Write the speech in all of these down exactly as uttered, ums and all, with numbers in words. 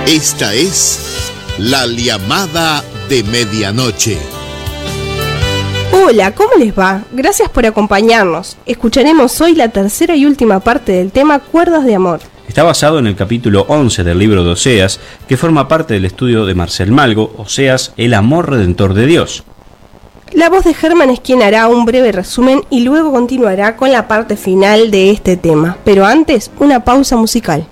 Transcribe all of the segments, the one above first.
Esta es la llamada de medianoche. Hola, ¿cómo les va? Gracias por acompañarnos. Escucharemos hoy la tercera y última parte del tema Cuerdas de Amor. Está basado en el capítulo once del libro de Oseas, que forma parte del estudio de Marcel Malgo, Oseas, el amor redentor de Dios. La voz de Germán es quien hará un breve resumen y luego continuará con la parte final de este tema. Pero antes, una pausa musical.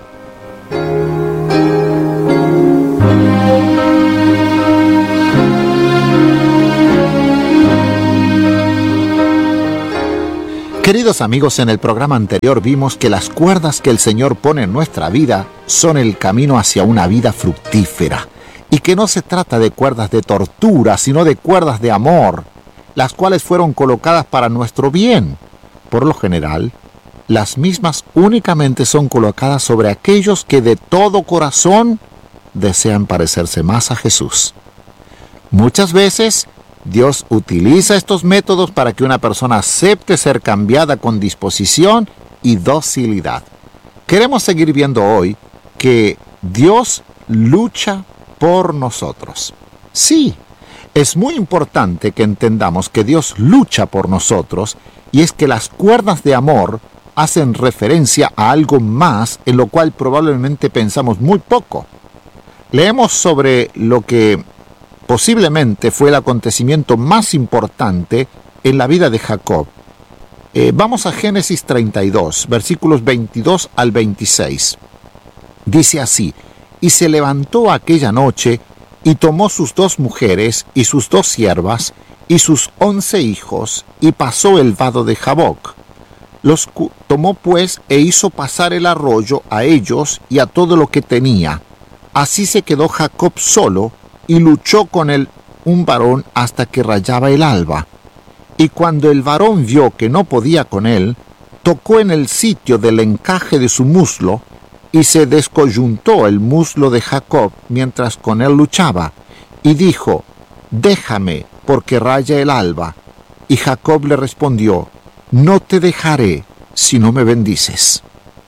Queridos amigos, en el programa anterior vimos que las cuerdas que el Señor pone en nuestra vida son el camino hacia una vida fructífera, y que no se trata de cuerdas de tortura, sino de cuerdas de amor, las cuales fueron colocadas para nuestro bien. Por lo general, las mismas únicamente son colocadas sobre aquellos que de todo corazón desean parecerse más a Jesús. Muchas veces, Dios utiliza estos métodos para que una persona acepte ser cambiada con disposición y docilidad. Queremos seguir viendo hoy que Dios lucha por nosotros. Sí, es muy importante que entendamos que Dios lucha por nosotros, y es que las cuerdas de amor hacen referencia a algo más en lo cual probablemente pensamos muy poco. Leemos sobre lo que posiblemente fue el acontecimiento más importante en la vida de Jacob. Eh, vamos a Génesis treinta y dos, versículos veintidós al veintiséis. Dice así: y se levantó aquella noche, y tomó sus dos mujeres, y sus dos siervas, y sus once hijos, y pasó el vado de Jaboc. Los tomó pues, e hizo pasar el arroyo a ellos y a todo lo que tenía. Así se quedó Jacob solo, y luchó con él un varón hasta que rayaba el alba. Y cuando el varón vio que no podía con él, tocó en el sitio del encaje de su muslo, y se descoyuntó el muslo de Jacob mientras con él luchaba, y dijo: déjame, porque raya el alba. Y Jacob le respondió: no te dejaré si no me bendices.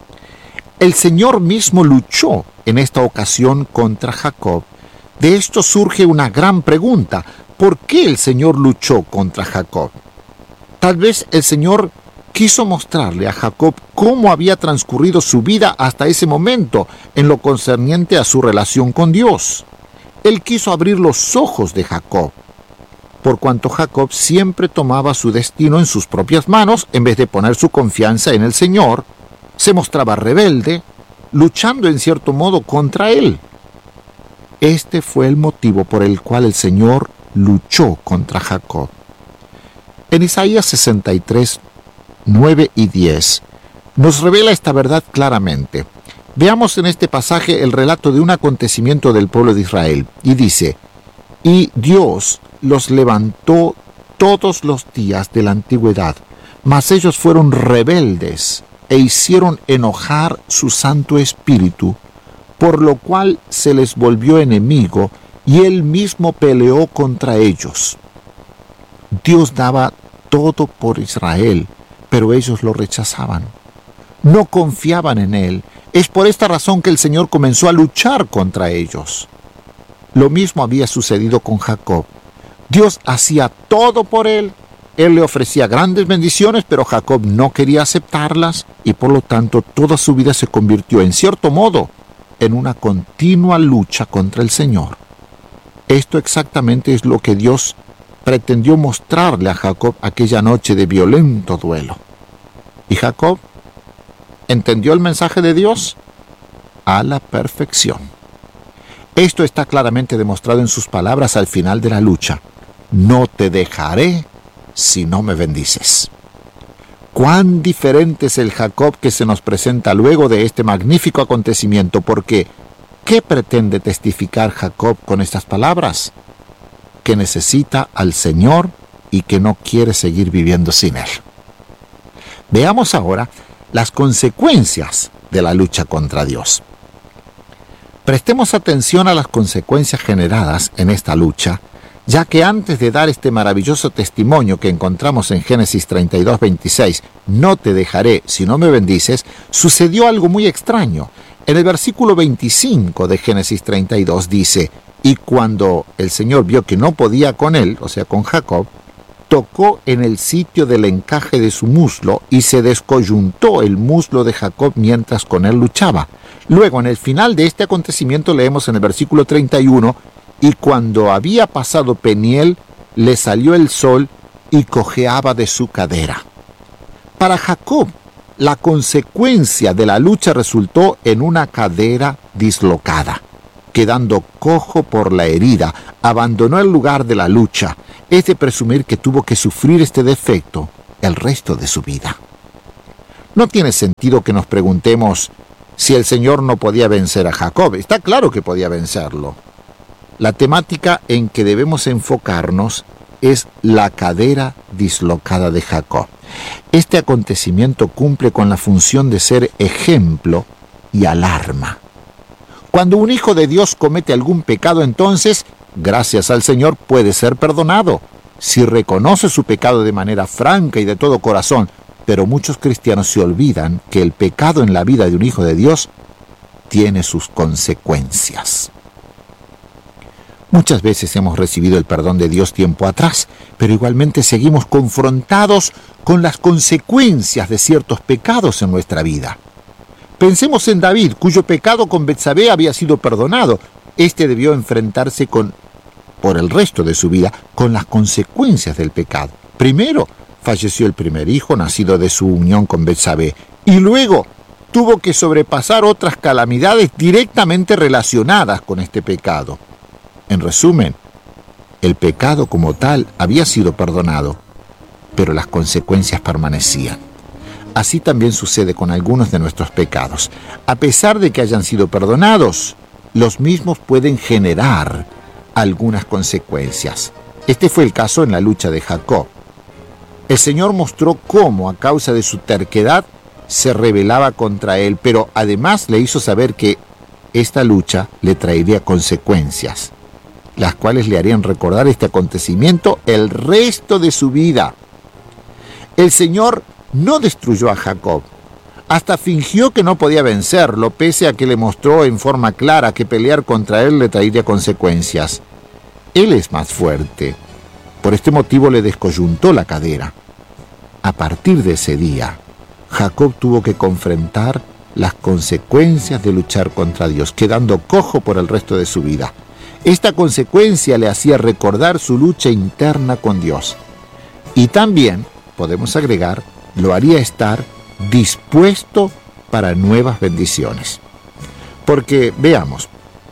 El Señor mismo luchó en esta ocasión contra Jacob. De esto surge una gran pregunta: ¿por qué el Señor luchó contra Jacob? Tal vez el Señor quiso mostrarle a Jacob cómo había transcurrido su vida hasta ese momento en lo concerniente a su relación con Dios. Él quiso abrir los ojos de Jacob, por cuanto Jacob siempre tomaba su destino en sus propias manos en vez de poner su confianza en el Señor. Se mostraba rebelde, luchando en cierto modo contra él. Este fue el motivo por el cual el Señor luchó contra Jacob. En Isaías sesenta y tres, nueve y diez, nos revela esta verdad claramente. Veamos en este pasaje el relato de un acontecimiento del pueblo de Israel. Y dice: y Dios los levantó todos los días de la antigüedad, mas ellos fueron rebeldes e hicieron enojar su Santo Espíritu, por lo cual se les volvió enemigo, y él mismo peleó contra ellos. Dios daba todo por Israel, pero ellos lo rechazaban. No confiaban en él. Es por esta razón que el Señor comenzó a luchar contra ellos. Lo mismo había sucedido con Jacob. Dios hacía todo por él. Él le ofrecía grandes bendiciones, pero Jacob no quería aceptarlas, y por lo tanto toda su vida se convirtió, en cierto modo, en una continua lucha contra el Señor. Esto exactamente es lo que Dios pretendió mostrarle a Jacob aquella noche de violento duelo. ¿Y Jacob entendió el mensaje de Dios? A la perfección. Esto está claramente demostrado en sus palabras al final de la lucha: no te dejaré si no me bendices. Cuán diferente es el Jacob que se nos presenta luego de este magnífico acontecimiento, porque ¿qué pretende testificar Jacob con estas palabras? Que necesita al Señor y que no quiere seguir viviendo sin él. Veamos ahora las consecuencias de la lucha contra Dios. Prestemos atención a las consecuencias generadas en esta lucha, ya que antes de dar este maravilloso testimonio que encontramos en Génesis treinta y dos, veintiséis, no te dejaré si no me bendices, sucedió algo muy extraño. En el versículo veinticinco de Génesis treinta y dos dice: y cuando el Señor vio que no podía con él, o sea, con Jacob, tocó en el sitio del encaje de su muslo y se descoyuntó el muslo de Jacob mientras con él luchaba. Luego, en el final de este acontecimiento, leemos en el versículo treinta y uno: y cuando había pasado Peniel, le salió el sol y cojeaba de su cadera. Para Jacob, la consecuencia de la lucha resultó en una cadera dislocada. Quedando cojo por la herida, abandonó el lugar de la lucha. Es de presumir que tuvo que sufrir este defecto el resto de su vida. No tiene sentido que nos preguntemos si el Señor no podía vencer a Jacob. Está claro que podía vencerlo. La temática en que debemos enfocarnos es la cadera dislocada de Jacob. Este acontecimiento cumple con la función de ser ejemplo y alarma. Cuando un hijo de Dios comete algún pecado, entonces, gracias al Señor, puede ser perdonado, si reconoce su pecado de manera franca y de todo corazón. Pero muchos cristianos se olvidan que el pecado en la vida de un hijo de Dios tiene sus consecuencias. Muchas veces hemos recibido el perdón de Dios tiempo atrás, pero igualmente seguimos confrontados con las consecuencias de ciertos pecados en nuestra vida. Pensemos en David, cuyo pecado con Betsabé había sido perdonado. Este debió enfrentarse con, por el resto de su vida, con las consecuencias del pecado. Primero, falleció el primer hijo nacido de su unión con Betsabé, y luego tuvo que sobrepasar otras calamidades directamente relacionadas con este pecado. En resumen, el pecado como tal había sido perdonado, pero las consecuencias permanecían. Así también sucede con algunos de nuestros pecados. A pesar de que hayan sido perdonados, los mismos pueden generar algunas consecuencias. Este fue el caso en la lucha de Jacob. El Señor mostró cómo, a causa de su terquedad, se rebelaba contra él, pero además le hizo saber que esta lucha le traería consecuencias, las cuales le harían recordar este acontecimiento el resto de su vida. El Señor no destruyó a Jacob, hasta fingió que no podía vencerlo, pese a que le mostró en forma clara que pelear contra él le traería consecuencias. Él es más fuerte. Por este motivo le descoyuntó la cadera. A partir de ese día, Jacob tuvo que confrontar las consecuencias de luchar contra Dios, quedando cojo por el resto de su vida. Esta consecuencia le hacía recordar su lucha interna con Dios. Y también, podemos agregar, lo haría estar dispuesto para nuevas bendiciones. Porque, veamos,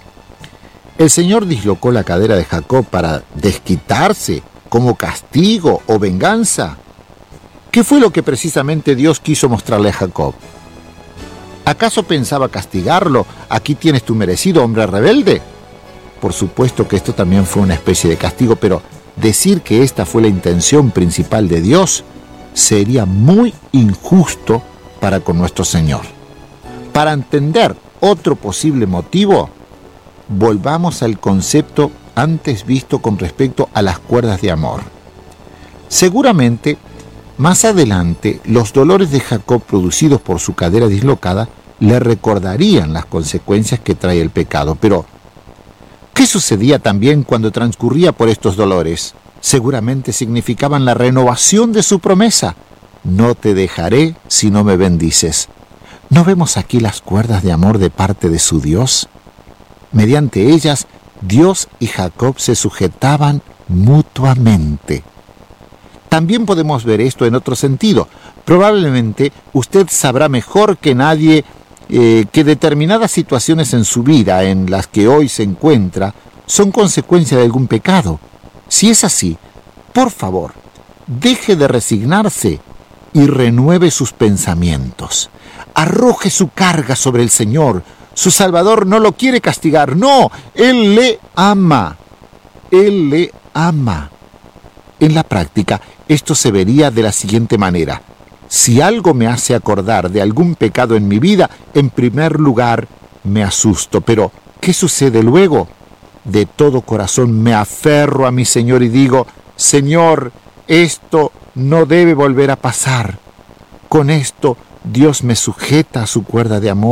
el Señor dislocó la cadera de Jacob para desquitarse como castigo o venganza. ¿Qué fue lo que precisamente Dios quiso mostrarle a Jacob? ¿Acaso pensaba castigarlo? Aquí tienes tu merecido, hombre rebelde. Por supuesto que esto también fue una especie de castigo, pero decir que esta fue la intención principal de Dios sería muy injusto para con nuestro Señor. Para entender otro posible motivo, volvamos al concepto antes visto con respecto a las cuerdas de amor. Seguramente, más adelante, los dolores de Jacob producidos por su cadera dislocada le recordarían las consecuencias que trae el pecado. Pero, ¿qué sucedía también cuando transcurría por estos dolores? Seguramente significaban la renovación de su promesa. No te dejaré si no me bendices. ¿No vemos aquí las cuerdas de amor de parte de su Dios? Mediante ellas, Dios y Jacob se sujetaban mutuamente. También podemos ver esto en otro sentido. Probablemente usted sabrá mejor que nadie eh, que determinadas situaciones en su vida en las que hoy se encuentra son consecuencia de algún pecado. Si es así, por favor, deje de resignarse y renueve sus pensamientos. Arroje su carga sobre el Señor. Su Salvador no lo quiere castigar. No, Él le ama. Él le ama. En la práctica, esto se vería de la siguiente manera. Si algo me hace acordar de algún pecado en mi vida, en primer lugar me asusto. Pero, ¿qué sucede luego? De todo corazón me aferro a mi Señor y digo: Señor, esto no debe volver a pasar. Con esto, Dios me sujeta a su cuerda de amor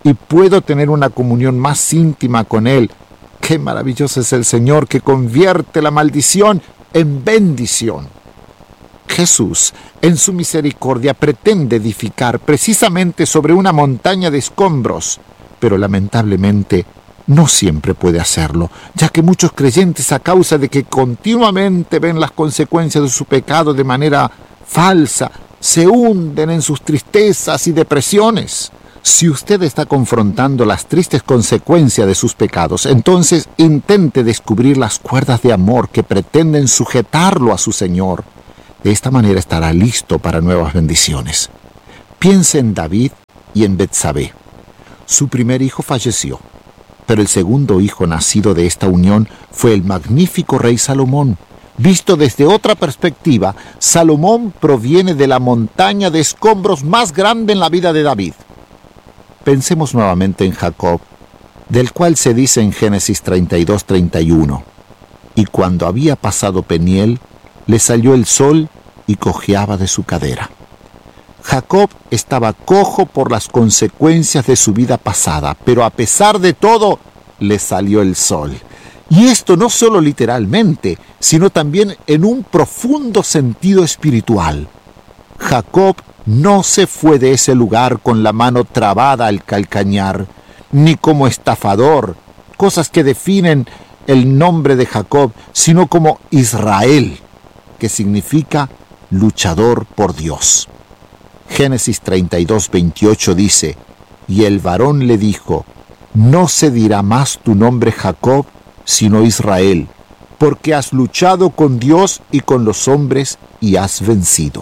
y puedo tener una comunión más íntima con Él. ¡Qué maravilloso es el Señor que convierte la maldición en bendición! Jesús, en su misericordia, pretende edificar precisamente sobre una montaña de escombros, pero lamentablemente no siempre puede hacerlo, ya que muchos creyentes, a causa de que continuamente ven las consecuencias de su pecado de manera falsa, se hunden en sus tristezas y depresiones. Si usted está confrontando las tristes consecuencias de sus pecados, entonces intente descubrir las cuerdas de amor que pretenden sujetarlo a su Señor. De esta manera estará listo para nuevas bendiciones. Piense en David y en Betsabé. Su primer hijo falleció, pero el segundo hijo nacido de esta unión fue el magnífico rey Salomón. Visto desde otra perspectiva, Salomón proviene de la montaña de escombros más grande en la vida de David. Pensemos nuevamente en Jacob, del cual se dice en Génesis treinta y dos, treinta y uno, y cuando había pasado Peniel, le salió el sol y cojeaba de su cadera. Jacob estaba cojo por las consecuencias de su vida pasada, pero a pesar de todo, le salió el sol. Y esto no solo literalmente, sino también en un profundo sentido espiritual. Jacob no se fue de ese lugar con la mano trabada al calcañar, ni como estafador, cosas que definen el nombre de Jacob, sino como Israel, que significa luchador por Dios. Génesis treinta y dos, veintiocho dice, y el varón le dijo, no se dirá más tu nombre Jacob, sino Israel, porque has luchado con Dios y con los hombres y has vencido.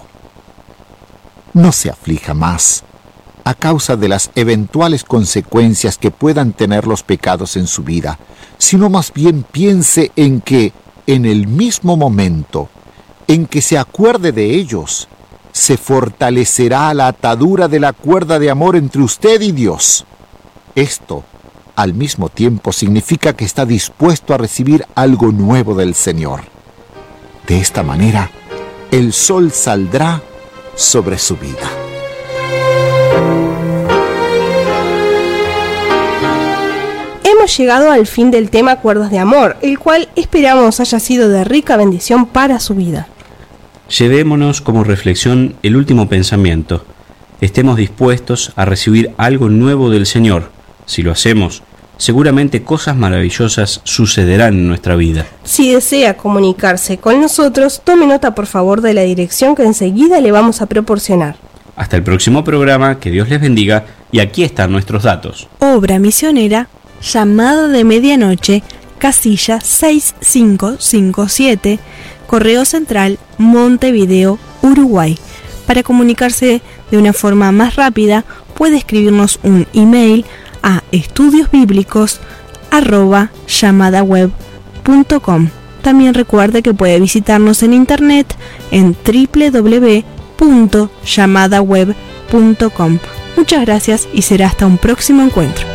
No se aflija más a causa de las eventuales consecuencias que puedan tener los pecados en su vida, sino más bien piense en que, en el mismo momento en que se acuerde de ellos, se fortalecerá la atadura de la cuerda de amor entre usted y Dios. Esto, al mismo tiempo, significa que está dispuesto a recibir algo nuevo del Señor. De esta manera, el sol saldrá sobre su vida. Hemos llegado al fin del tema Cuerdas de Amor, el cual esperamos haya sido de rica bendición para su vida. Llevémonos como reflexión el último pensamiento. Estemos dispuestos a recibir algo nuevo del Señor. Si lo hacemos, seguramente cosas maravillosas sucederán en nuestra vida. Si desea comunicarse con nosotros, tome nota por favor de la dirección que enseguida le vamos a proporcionar. Hasta el próximo programa, que Dios les bendiga, y aquí están nuestros datos. Obra misionera, Llamada de Medianoche, casilla seis cinco cinco siete, Correo Central, Montevideo, Uruguay. Para comunicarse de una forma más rápida, puede escribirnos un email a estudiosbíblicos arroba llamadaweb punto com. También recuerde que puede visitarnos en internet en doble u doble u doble u punto llamadaweb punto com. Muchas gracias y será hasta un próximo encuentro.